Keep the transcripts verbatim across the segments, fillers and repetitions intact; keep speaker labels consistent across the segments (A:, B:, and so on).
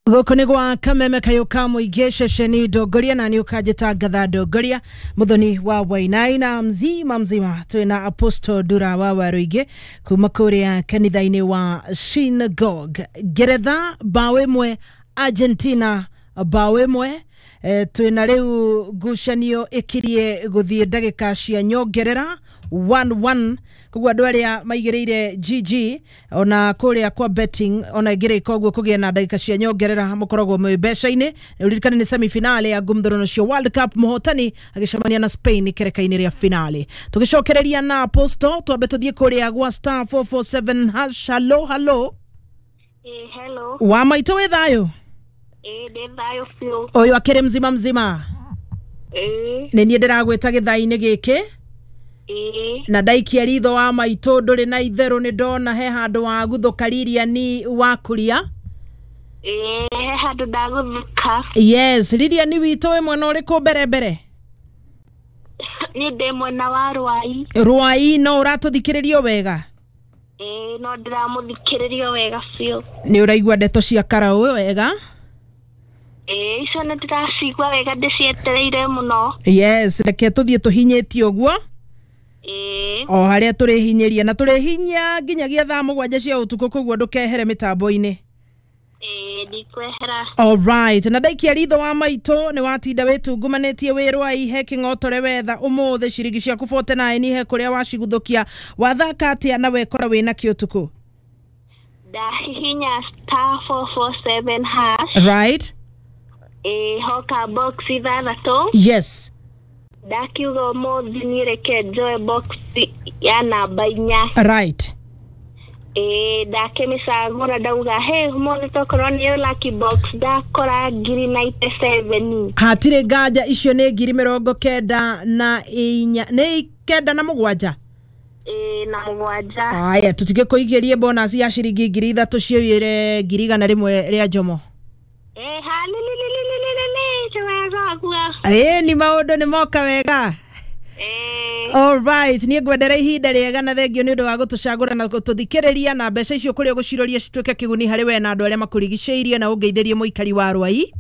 A: Gokone gwa kameme kayo kamo igesha sheni dogoria na ni ukajeta gadha dogoria muthoni wa wainaina mzima mzima tuena Apostle Dura wa waruige kumakorea kanithaini wa synagogue geretha bawe mwe Argentina bawe mwe e, tuena leu gushanio ikirie guthie ndagika cia nyongerera one one kugwa dwaria maigereire G G ona kuria kwa betting ona igire kogwo kugia na ndagika cia nyongerera mukoragwo mwe besha-ine uririkane ni semi finale ya gumthurano cia World Cup muhotani agicamania na Spain kereka-ine ria finale tugicokereria na Apostle twambe tuthie kuria gwa star four four seven hash hello hello
B: eh hello
A: wa maito we thayo
B: eh de thayo fio
A: oyo akere mzima mzima
B: eh
A: ni nie ndiragweta githai-ini giki
B: eh
A: na ndaikia ritho wa maito nduri na itheru ni ndona he handu wa guthukariria ni wa kuria
B: eh he handu ndaguthuka
A: yes riria ni wito we mwena uriku mbere mbere
B: ni de mwena wa Rwai
A: Rwai no uratuthikiririo wega
B: eh no ndiramuthikiririo wega fio
A: ni uraigua ndeto cia karau wega
B: eh icio ni ndiracigua wega ndicietereire muno
A: yes reke tuthie tuhinyeti ogwo
B: eh
A: o haria turi hinyeria na turi hinya nginyagia thaa mugwanja cia utuku kugwo ndukehere mitambo-ini
B: eh ndikwehera
A: all right na ndaikia ritho wa maito ni watinda witungumanetie wirwai he king'otore wetha umuthe ciringi ciaku forty-nine he kuria waciguthukia wathaka atia na wekora wina kiutuku
B: dahihinya star four four seven hash
A: right
B: eh hoka box ithathatũ
A: yes
B: dakiuga umuthi nireke joy box ya namba inya
A: right
B: eh dakemicagũra ndauga he umuthi tokorwo ni lucky box ndakora ngiri ninety-seven
A: hatire nganja icio ni ngiri mirongo kenda na inya ni kenda na mugwanja
B: eh na mugwanja
A: aya tutige kuigerie bonus ya ciringi ngiri ithatu cioire ngiri igana rimwe ria njomo
B: eh halilililililili chawagwa
A: eh ni maundu ni moka wega
B: eh
A: all right ni ngwendera ihinda riega na thengio ni undu wa gutucagura na gututhikiriria na mbeca icio kuria guciroria cituike kiguni hari we na andu aria makurigiceirie na ungeithĩrie muikari wa Rwai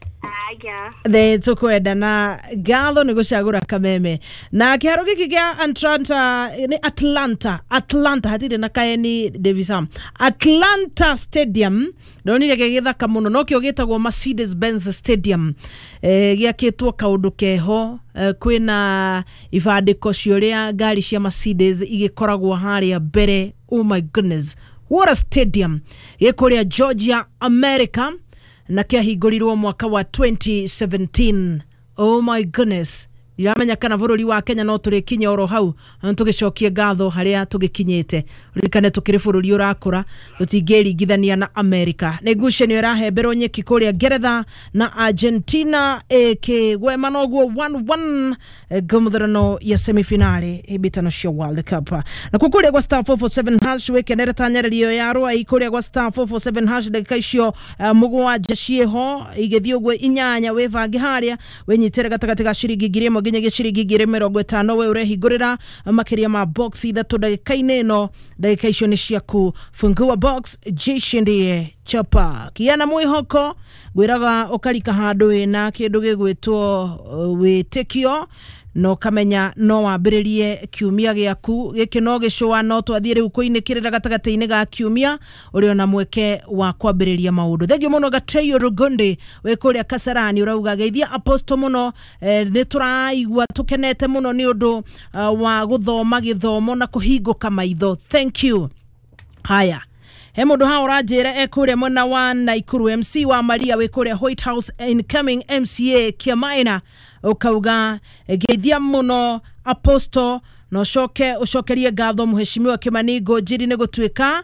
B: aya
A: the tukwenda na gatho ni gucagura kameme na kiharo giki kia Atlanta ni Atlanta Atlanta hatire na kaeni Davisam Atlanta Stadium ndonire gigithaka muno no kio gitagwo Mercedes Benz Stadium eh giakitwo kaundu keho eh, kwina ibandiko cioria ngari cia Mercedes igikoragwo haria mbere oh my goodness what a stadium gikuria Georgia America na kiahingũrirwo mwaka wa twenty seventeen oh my goodness iramenya kana bururi wa Kenya no turi kinya oro hau tugicokie ngatho haria tugikinyite rikane tukiri bururi urakura tutingeringithania na America ni ngucanio irahemberwo nyeki kuria Geretha na Argentina ikigwema noguo one one gumthurano ya semifinale ibitano cia World Cup na kukuria kwa star four four seven hash wekenere tanyererio ya Rwai kuria kwa star four four seven hash ndagika icio uh, mugwanja cieho igithii ugwe inyanya wevangi haria wenyitere gatagati ga ciringi ngiri ĩmwe nginya ciringi ngiri mĩrongo ĩtano we urehingũrĩra makiria ma box ithatu ndagika-inĩ ĩno ndagika icio ni ciaku fungua box jishindie chapa kiana mwihoko gwiraga ukarika handu wina kindu gigwitwo uh, witikio no kamenya no wambiririe kiumia giaku giki no gicwa no twathie riu kuinikirira gatagati-ini ga kiumia uri ona mweke wa kwambiriria maundu thengio muno Gateyo Rugundi we kuria Kasarani urauga geithia Apostle muno eh, ni turaigua tukenete muno ni undu uh, wa guthoma githomo na kuhinguka maitho thank you haya he mundu ha uranjira ekuria mwena wa Naikuru M C wa Maria we kuria White House incoming M C A Kiamaina ukauga geithia muno Apostle no coke ucokerie ngatho muheshimiwa Kimani Ngũnjiri ni gutwika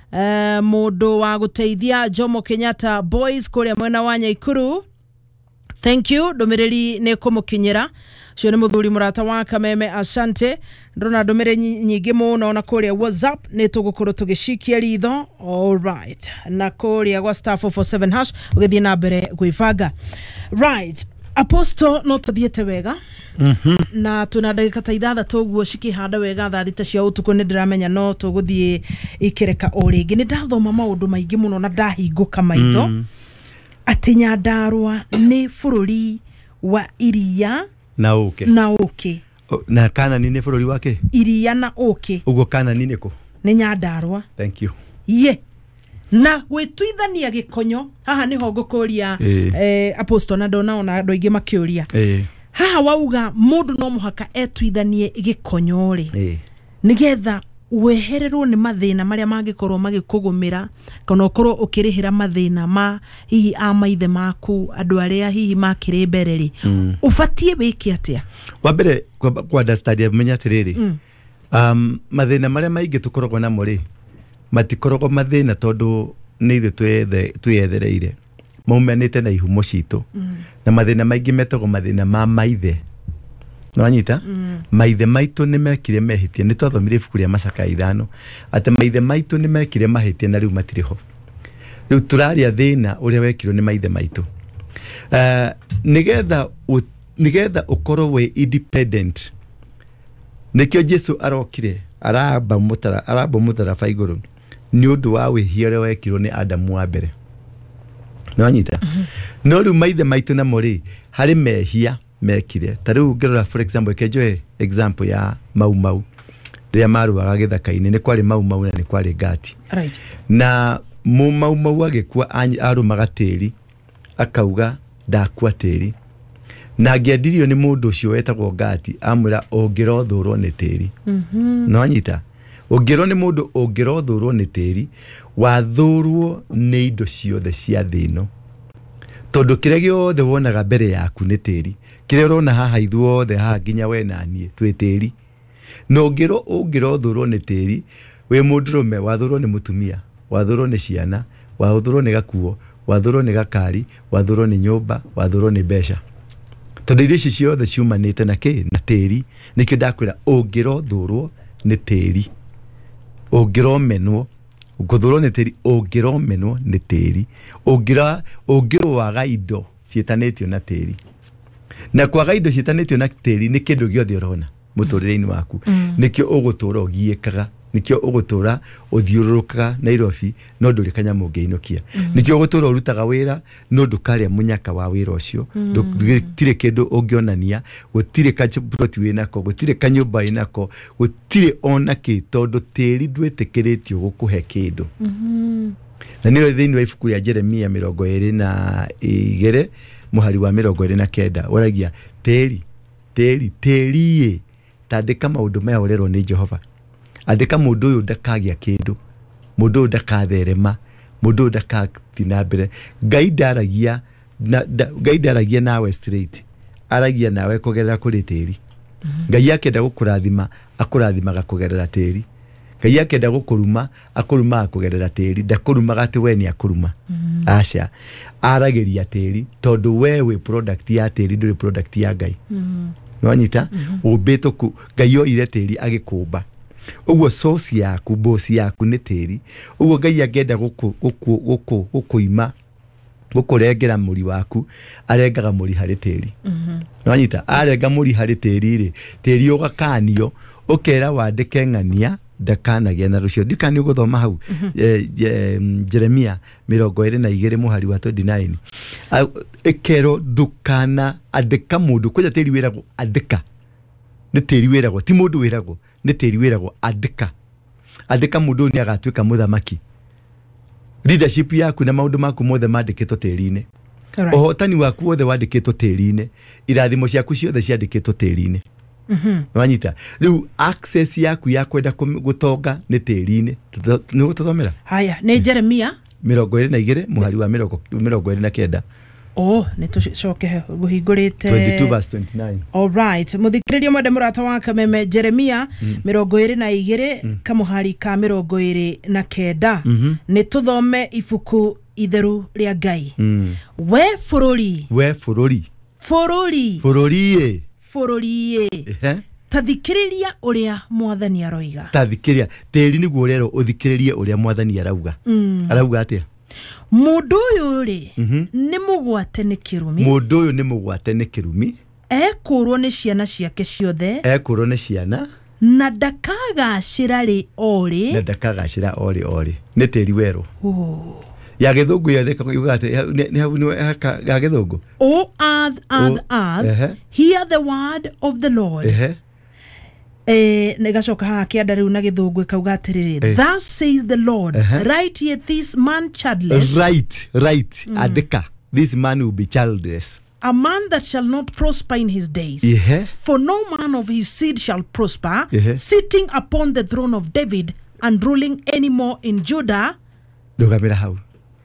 A: uh, mundu wa guteithia Jomo Kenyatta Boys kuria mwena wa Naikuru thank you ndumiriri ni kumukinyira cio ni muthuri murata wa kameme asante ndona ndumiriri nyingi muno na kuria WhatsApp ni tugukuru tugishikia ritho all right na kuria gwa star four four seven hash ugithie na mbere gwibanga right Apostle no tuthiete wega
C: Mhm.
A: na tuna ndagika ta ithathatũ ũguo cikihanda wega thaa thita cia ũtukũ nĩ ndiramenya no tũgũthiĩ ikireka o rĩngĩ nĩ ndathoma maũndũ maingĩ mũno na ndahingũka maitho. Mm. ati Nyandarua ni bururi wa iria
C: na uke
A: na uke
C: na kana nini bururi wake
A: iria na uke
C: ugo kana nini ko
A: ni Nyandarua.
C: Thank you.
A: Ye na gwituithania gikonyo haha niho ngukuria
C: e.
A: eh apostle na ndona ona andu aingi makiuria
C: eh
A: haha wauga mundu no muhaka etuithanie gikonyo ri
C: eh
A: nigetha wehererwo ni mathina maria mangikorwo magikugumira kana ukorwo ukirihira mathina ma hihi a maithe maku andu aria hihi makiri mbere ri mm. ufatie wiki atia
C: wa mbere kwa understand menya tiriri mm. um mathina maria maingi tukoragwo namo ri matikoragwo mathina tondu ni ithu twethe twethereire maumanite na ihumo citu mm. na mathina maingi metagwo mathina ma maithe no anyita mm. maithe maitu ni mekire mehitie ni twathomire ibuku ria Macaka ithano ate maithe maitu ni mekire mahitie na riu matiriho riu turaria thina uria wekirwo ni maithe maitu uh, nigetha nigetha ukorwo we independent nikio Jesu arokire araba mutara araba mutara faiguru ni undu wa wihia uria wekirwo ni Adamu wa mbere no anyita mm -hmm. no riu maithe maitu na mori hari mehia mekire tariu ngerora for example kejoe example ya mau mau ria maruaga githaka-ini ni kwari mau mau na ni kwari ngati
A: right
C: na mu mau mau agikua arumaga tiri akauga ndakua tiri na ngiendirio ni mundu ucio wetagwo ngati amwira ungirothurwo ni tiri
A: mhm
C: no anyita ungirwo ni mundu ungirothurwo ni tiri wathurwo ni indo ciothe cia thino tondu kire giothe wonaga mbere yaku ni tiri kire urona haha ithuothe haha nginya we na nie twi tiri no ngiro ungirothurwo ni tiri we mundurume wathurwo ni mutumia wathurwo ni ciana wathurwo ni gakuo wathurwo ni gakari wathurwo ni nyumba wathurwo ni besha tondu irio ici ciothe ciumanite na ki na tiri nikio ndakwira ungirothurwo ni tiri ungiromenwo guthurwo ni tiri ungiromenwo ni tiri ungira ungirwaga indo cietanitio na tiri na kwaga indo cietanitio na tiri ni kindu giothe urona muturire-ini waku mm. nikio ugutura ugiekaga nikio ugutura uthiururukaga Nairobi no nduri kanyamu ngeinokia mm. nikio ugutura urutaga wira no ndukaria munyaka wa wira ucio mm. gutire kindu ungionania gutire kaproti winako gutire kanyumba inako gutire ona ki tondu tiri ndwitikiritio gukuhe kindu
A: mhm
C: na niyo thiini wa ibuku ria Jeremia mirongo iri na igere muhari wa mirongo iri na kenda waragia tiri tiri tiri tandika maundu maya urerwo ni Jehova andika mundu uyu ndakagia kindu mundu uyu ndakatherema mundu uyu ndakatina mbere Ngai ndaragia Ngai ndaragia nawe straight aragia nawe kugerera kuri tiri Ngai akenda gukurathima akurathimaga kugerera tiri Ngai akenda gukuruma akuruma kugerera tiri ndakuruma gati we ni akuruma aca arageria tiri tondu wewe product ya tiri nduri product ya Ngai no anyita ubito ku Ngai yo ire tiri agikumba ugo source yaku bosi yaku ni tiri ugo Ngai agenda guku guku guku gukuima gukurengera muri waku arengaga muri hari tiri mhm no anyita arenga muri hari tiri ri tiri ugakanio ukera wandike ng'ania ndakanagia na rucio ndikani uguthoma hau Jeremia mirongo iri na igere muhari wa twenty-nine ekero ndukana andika mundu kuja tiri wiragwo andika ni tiri wiragwo ti mundu wiragwo ni tiri wiragwo andika andika mundu ni agatuika muthamaki leadership yaku na maundu maku mothe mandikitwo tiri-ini ohotani waku wothe wandikitwo tiri-ini irathimo ciaku ciothe ciandikitwo tiri-ini mhm wanyita riu access yaku ya kwenda gutonga ni tiri-ini ni gutothomera
A: haya ni Jeremia
C: mirongo iri na igere muhari wa mirongo iri na kenda
A: oh ni tucoke guhingurite
C: twenty-two verse twenty-nine
A: all right muthikiririo mwende murata wa Kameme Jeremia mm. mirongo iri na igere mm. kamuhari ka mirongo iri na kenda mm -hmm. ni tuthome ibuku itheru ria Ngai mm. we fururi
C: we fururi
A: fururi
C: fururi
A: fururi eh tathikiriria uria mwathani aroiga
C: tathikiria tiri niguo urero uthikiririe uria mwathani arauga mm. arauga atia
A: mundu uyu ri mm -hmm. ni mugwate ni kirumi
C: mundu uyu ni mugwate ni kirumi
A: ekurwo ni ciana ciake ciothe
C: ekurwo ni ciana
A: na ndakagacira ri ori
C: na ndakagacira ori ori ni tiri wero
A: oh
C: ya githungu yothe kugate ni habu ni haka ga githungu.
A: O earth, earth, earth,
C: uh-huh.
A: hear the word of the Lord.
C: Uh-huh.
A: Eh, negacoka ha kianda riu na githungu kauga atiriri,
C: Eh.
A: thus says the Lord,
C: Uh-huh.
A: right ye this man childless,
C: Right, right. Mm. Adeka. This man will be childless.
A: a man that shall not prosper in his days.
C: Yeah.
A: For no man of his seed shall prosper,
C: Yeah.
A: sitting upon the throne of David and ruling any more in Judah.
C: Ndogamira hau.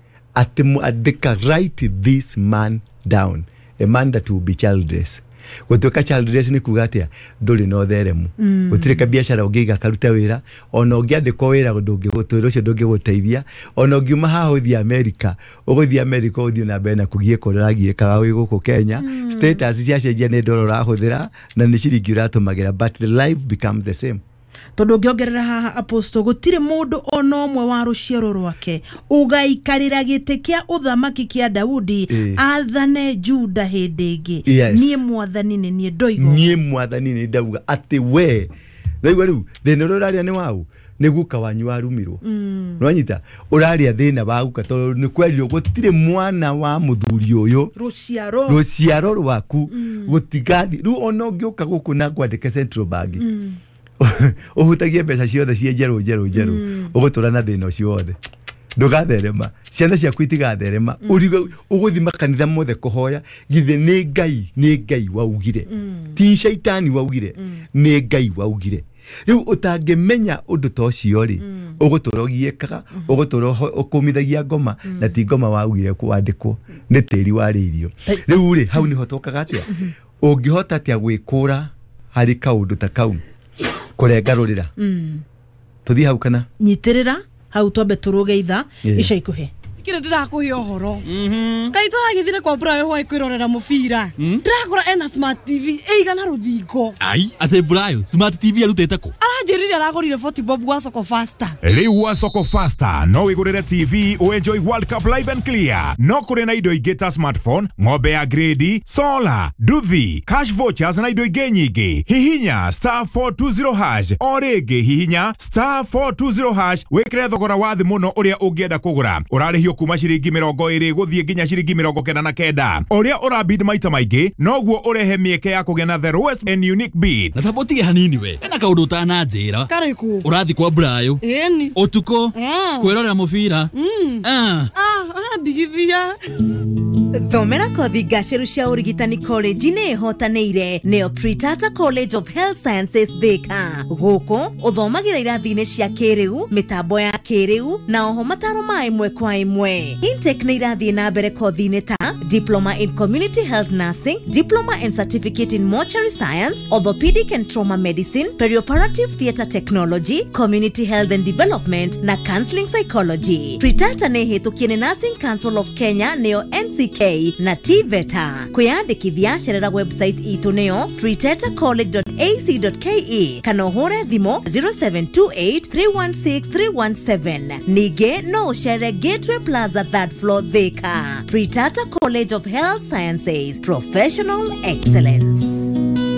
C: Atimu adeka, write this man down. A man that will be childless. Gutuka childless ni kugatia nduri no theremu. Mm. Gutireka biashara ungiga karuta wira, ona ungiandikwo wira ndungi gutwira ucio ndungi guteithia, ona ungiuma haha uthi America, uguthi America uthi na mbere na kugie koragie kaga wi guku Kenya. Mm. Status cia cenjia ni ndoro rahuthira na ni ciringi uratumagira, but the life becomes the same.
A: Tondu ngiongerera haha apostle gutire mundu ona omwe wa ruciaro rwake ugaikarira gite kia uthamaki kia Daudi
C: e.
A: athane Juda hindi ingi.
C: Yes.
A: Nie mwathani ni nie ndoigo
C: Nie mwathani ni ndauga ati we ndaigua riu thina uraria ni wau ni guka wanyu warumirwo. Mm. Nwanyita uraria thina waguka tondu ni kweli gutire mwana wa muthuri uyu
A: ruciaro
C: ruciaro rwaku mm. gutigadi riu ona ungiuka guku na kwandike Central Bank. Mm. Uhutagie mbeca ciothe cie njeru njeru njeru mm. ugutura na thina ucio wothe ndugatherema ciana ciaku itigatherema mm. urigo uguthima kanitha mothe kuhoya githe ni Ngai ni Ngai waugire mm. ti shaitani waugire mm. ni Ngai waugire riu utangimenya undu to cio ri mm. ugutura ugiekaga mm. ugutura ukumithagia ngoma mm. na ti ngoma waugire kuandikwo ni tiri wariirio riu ri hau ni hotokaga atia ungihota atia gwikura hari kaundu ta kau kurengarurira mm. tuthi hau kana
A: nyitirira hau twambe turugeitha yeah. ica ikuhe
D: kire ndirakuhe ohoro mhm kai twagithire kwa Brian hwa kwirorera mubira ndirakora ena smart T V eigana ruthingo
E: ai ate Brian smart T V arutete ku
D: aranjirire aragorire forty bob wa Soko Faster
F: Riu wa Soko Faster no wigurire T V o enjoy World Cup live and clear no kuri na indo ingĩ ta smartphone ng'ombe ya grade solar nduthi cash vouchers na indo ingĩ nyingĩ hihinya star four two zero hash o rĩngĩ hihinya star four two zero hash wikire thogora wa thĩ mũno ũrĩa ũngĩenda kũgũra ũrarĩhio kuma ciringi mirongo ĩrĩ gũthiĩ nginya ciringi mirongo kenda na kenda ũrĩa ũrabid maita maingĩ noguo ũrehe mieke ya kũgĩa na the lowest and unique bid
E: na tabotige hanini we ena kaundu utananjira
D: kariku
E: urathi kwa Brian
D: eni
E: utuko kwirorera mubira
D: ah ah ndigithia
G: Thomera kothi gaceru cia urigitani college ni hotaneire neo Pritata College of Health Sciences Thika guku uthomagira irathi-ini cia kiriu mitambo ya kiriu na oho mataro ma imwe kwa imwe intake ni irathi na mbere kothi-ini ta diploma in community health nursing, diploma and certificate in mortuary science, orthopedic and trauma medicine, perioperative theatre technology, community health and development na counseling psychology. Pritata ni hitukie ni Nursing Council of Kenya neo N C K na T V E T A. Kwiyandikithia cerera website itu neo pritata college dot a c dot k e kana uhure thimo zero seven two eight three one six three one seven. Nige no ucere Gateway Plaza third floor Thika. Pritata College of Health Sciences, professional excellence.